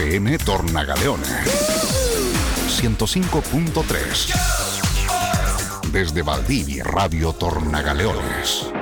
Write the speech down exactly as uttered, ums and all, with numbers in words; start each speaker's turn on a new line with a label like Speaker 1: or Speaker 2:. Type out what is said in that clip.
Speaker 1: F M Tornagaleones ciento cinco punto tres. Desde Valdivia, Radio Tornagaleones.